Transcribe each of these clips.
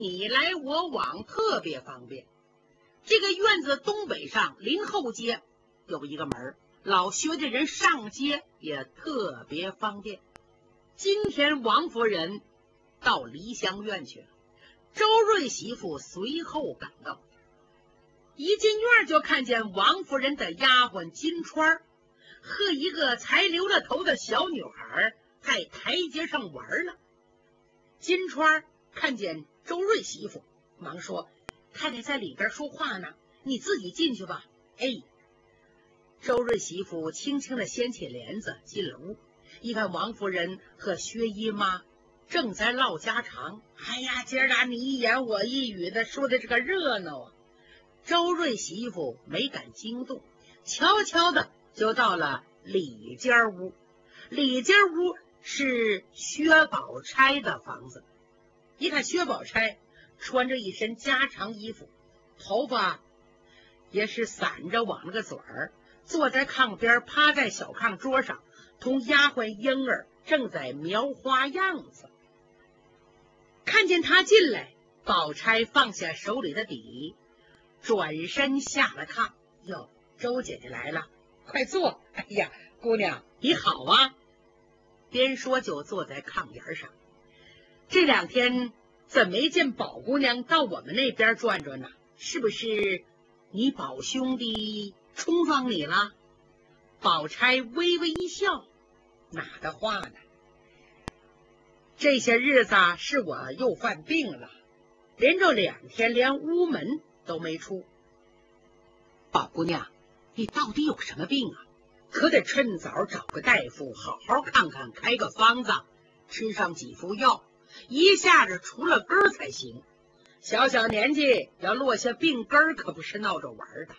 你来我往，特别方便。这个院子东北上临后街有一个门，老薛家人上街也特别方便。今天王夫人到梨香院去了，周瑞媳妇随后赶到，一进院就看见王夫人的丫鬟金钏和一个才留了头的小女孩在台阶上玩了。金钏看见周瑞媳妇，忙说：“太太在里边说话呢，你自己进去吧。”哎，周瑞媳妇轻轻地掀起帘子进了屋，一看王夫人和薛姨妈正在唠家常，哎呀，今儿俩你一言我一语的，说的这个热闹啊。周瑞媳妇没敢惊动，悄悄的就到了里间屋。里间屋是薛宝钗的房子。一看薛宝钗穿着一身家常衣服，头发也是散着往了个嘴儿，坐在炕边，趴在小炕桌上，同丫鬟莺儿正在描花样子。看见他进来，宝钗放下手里的笔，转身下了炕。哟，周姐姐来了，快坐。哎呀，姑娘你好啊。边说就坐在炕沿上。这两天怎没见宝姑娘到我们那边转转呢？是不是你宝兄弟冲撞你了？宝钗微微一笑，哪的话呢？这些日子是我又犯病了，连着2天连屋门都没出。宝姑娘，你到底有什么病啊？可得趁早找个大夫好好看看，开个方子，吃上几副药，一下子除了根儿才行。小小年纪要落下病根儿，可不是闹着玩的。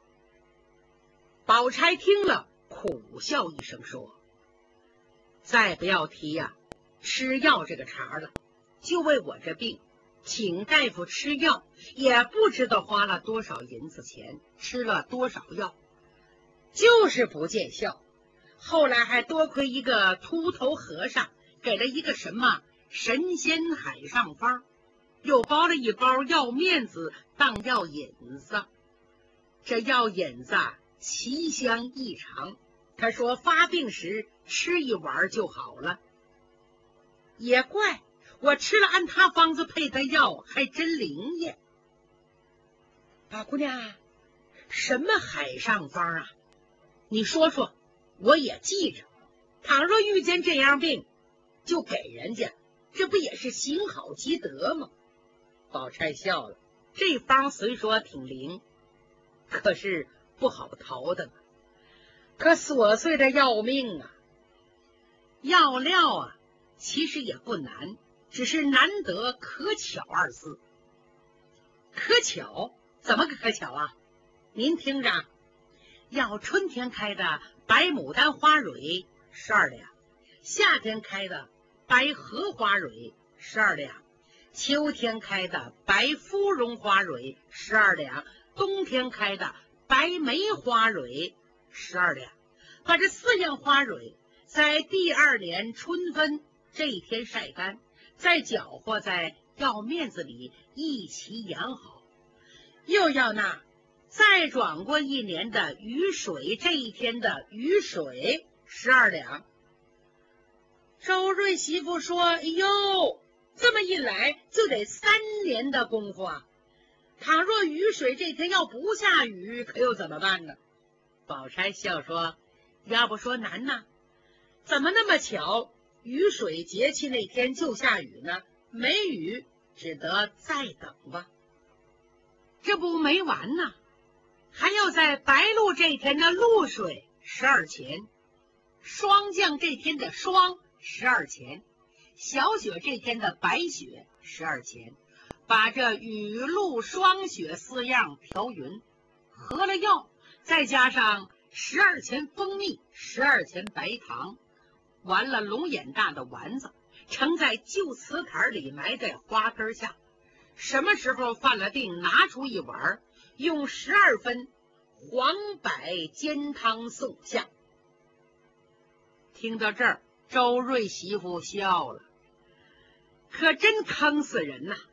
宝钗听了苦笑一声说：“再不要提呀，吃药这个茬了。就为我这病，请大夫吃药，也不知道花了多少银子钱，吃了多少药，就是不见效。后来还多亏一个秃头和尚给了一个什么神仙海上方，又包了一包药面子当药引子。这药引子奇香异常，他说发病时吃一碗就好了。也怪我吃了按他方子配的药，还真灵验。宝姑娘，什么海上方啊？你说说，我也记着。倘若遇见这样病，就给人家，这不也是行好积德吗？宝钗笑了，这方虽说挺灵，可是不好逃的。可琐碎的要命啊！药料啊，其实也不难，只是难得可巧2字。可巧？怎么个可巧啊？您听着，要春天开的白牡丹花蕊12两，夏天开的白荷花蕊12两，秋天开的白芙蓉花蕊12两，冬天开的白梅花蕊12两。把这4样花蕊在第2年春分这一天晒干，再搅和在药面子里一起养好。又要那再转过1年的雨水这一天的雨水12两。周瑞媳妇说：“哎呦，这么一来就得3年的功夫啊！倘若雨水这天要不下雨，可又怎么办呢？”宝钗笑说：“要不说难呢，怎么那么巧，雨水节气那天就下雨呢？没雨，只得再等吧。这不没完呢，还要在白露这天的露水12钱，霜降这天的霜12钱，小雪这天的白雪12钱，把这雨露霜雪4样调匀，合了药，再加上12钱蜂蜜，12钱白糖，完了龙眼大的丸子，盛在旧瓷坛里，埋在花根下。什么时候犯了病，拿出一碗，用12分黄柏煎汤送下。听到这儿，周瑞媳妇笑了，可真坑死人呐！